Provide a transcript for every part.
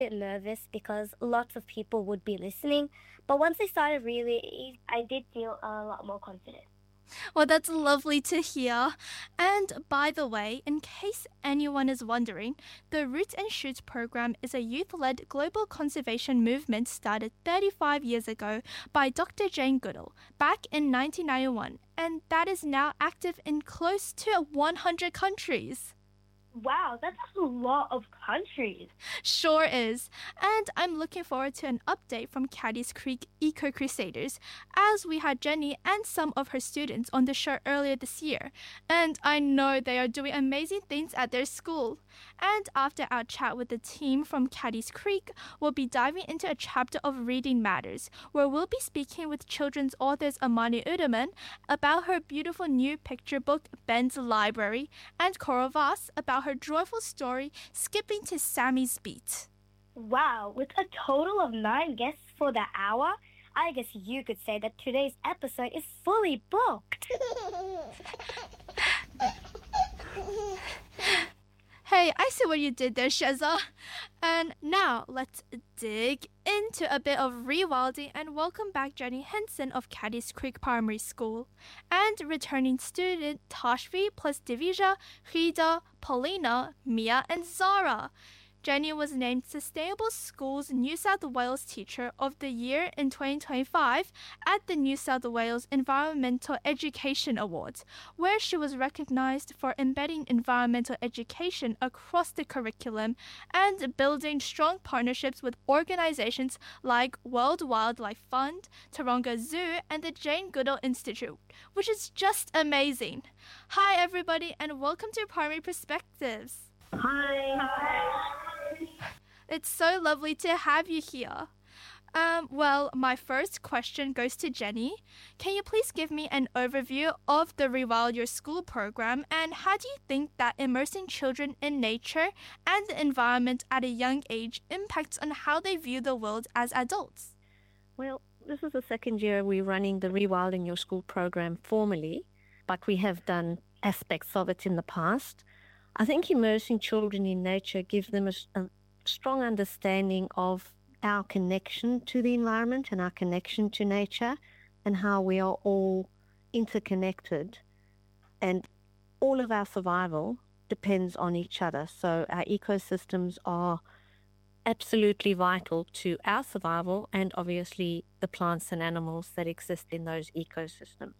bit nervous because lots of people would be listening. But once I started really, I did feel a lot more confident. Well, that's lovely to hear. And by the way, in case anyone is wondering, the Roots and Shoots program is a youth led global conservation movement started 35 years ago by Dr. Jane Goodall back in 1991, and that is now active in close to 100 countries. Wow, that's a lot of countries. Sure is. And I'm looking forward to an update from Caddy's Creek Eco Crusaders, as we had Jenny and some of her students on the show earlier this year. And I know they are doing amazing things at their school. And after our chat with the team from Caddy's Creek, we'll be diving into a chapter of Reading Matters, where we'll be speaking with children's authors Amani Udaman about her beautiful new picture book, Ben's Library, and Cora Voss about her joyful story, Skipping to Sammy's Beat. Wow, with a total of 9 guests for the hour, I guess you could say that today's episode is fully booked. Hey, I see what you did there, Sheza. And now let's dig into a bit of rewilding and welcome back Jenny Henson of Caddy's Creek Primary School and returning student Tashvi plus Divija, Rida, Paulina, Mia, and Zara. Jenny was named Sustainable Schools New South Wales Teacher of the Year in 2025 at the New South Wales Environmental Education Awards, where she was recognized for embedding environmental education across the curriculum and building strong partnerships with organizations like World Wildlife Fund, Taronga Zoo, and the Jane Goodall Institute, which is just amazing. Hi, everybody, and welcome to Primary Perspectives. Hi. It's so lovely to have you here. Well, my first question goes to Jenny. Can you please give me an overview of the Rewild Your School program, and how do you think that immersing children in nature and the environment at a young age impacts on how they view the world as adults? Well, this is the second year we're running the Rewild in Your School program formally, but we have done aspects of it in the past. I think immersing children in nature gives them a strong understanding of our connection to the environment and our connection to nature and how we are all interconnected, and all of our survival depends on each other. So our ecosystems are absolutely vital to our survival and obviously the plants and animals that exist in those ecosystems.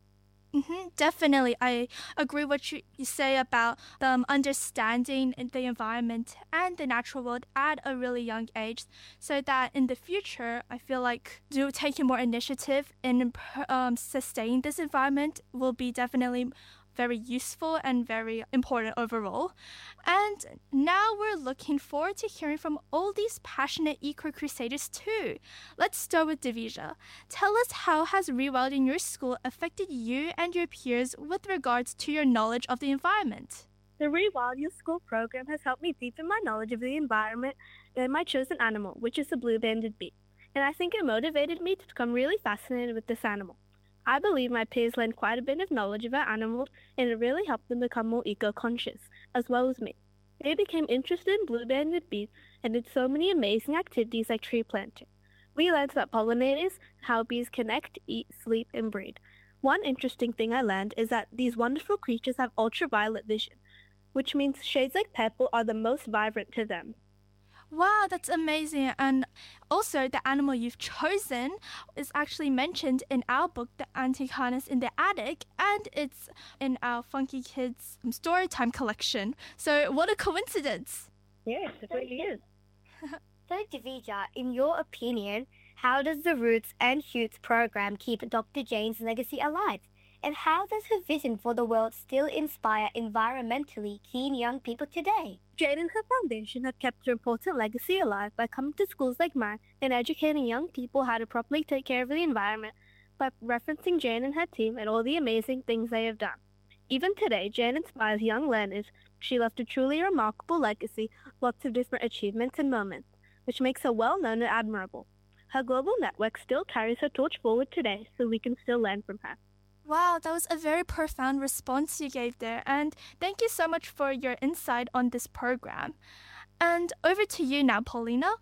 Definitely. I agree what you say about them understanding the environment and the natural world at a really young age, so that in the future, I feel like taking more initiative in sustaining this environment will be definitely very useful and very important overall. And now we're looking forward to hearing from all these passionate eco-crusaders too. Let's start with Divija. Tell us, how has rewilding your school affected you and your peers with regards to your knowledge of the environment? The Rewild Your School program has helped me deepen my knowledge of the environment and my chosen animal, which is the blue-banded bee. And I think it motivated me to become really fascinated with this animal. I believe my peers learned quite a bit of knowledge about animals, and it really helped them become more eco-conscious, as well as me. They became interested in blue-banded bees and did so many amazing activities like tree planting. We learned about pollinators, how bees connect, eat, sleep, and breed. One interesting thing I learned is that these wonderful creatures have ultraviolet vision, which means shades like purple are the most vibrant to them. Wow, that's amazing. And also, the animal you've chosen is actually mentioned in our book, The Anti-Harness in the Attic, and it's in our Funky Kids Storytime collection. So what a coincidence. Yes, it really is. So, Divija, in your opinion, how does the Roots and Shoots program keep Dr. Jane's legacy alive? And how does her vision for the world still inspire environmentally keen young people today? Jane and her foundation have kept her important legacy alive by coming to schools like mine and educating young people how to properly take care of the environment by referencing Jane and her team and all the amazing things they have done. Even today, Jane inspires young learners. She left a truly remarkable legacy, lots of different achievements and moments, which makes her well known and admirable. Her global network still carries her torch forward today, so we can still learn from her. Wow, that was a very profound response you gave there, and thank you so much for your insight on this program. And over to you now, Paulina.